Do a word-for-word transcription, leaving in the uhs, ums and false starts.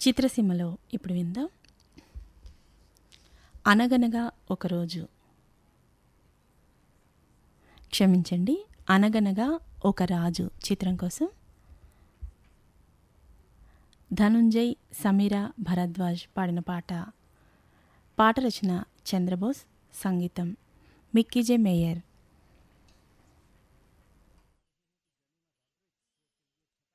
చిత్రసీమలో ఇప్పుడు విందాం. అనగనగా ఒకరోజు, క్షమించండి, అనగనగా ఒక రాజు చిత్రం కోసం ధనుంజయ్, సమీరా భరద్వాజ్ పాడిన పాట. పాట రచన చంద్రబోస్, సంగీతం మిక్కీ జె మేయర్.